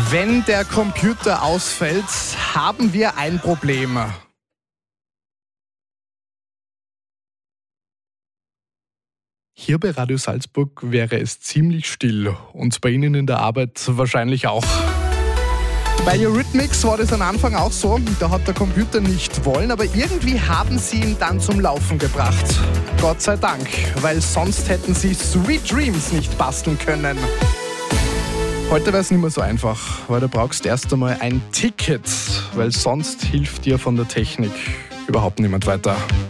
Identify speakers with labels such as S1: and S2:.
S1: Wenn der Computer ausfällt, haben wir ein Problem. Hier bei Radio Salzburg wäre es ziemlich still und bei Ihnen in der Arbeit wahrscheinlich auch. Bei Eurythmics war das am Anfang auch so, da hat der Computer nicht wollen, aber irgendwie haben sie ihn dann zum Laufen gebracht. Gott sei Dank, weil sonst hätten sie Sweet Dreams nicht basteln können. Heute wäre es nicht mehr so einfach, weil du brauchst erst einmal ein Ticket, weil sonst hilft dir von der Technik überhaupt niemand weiter.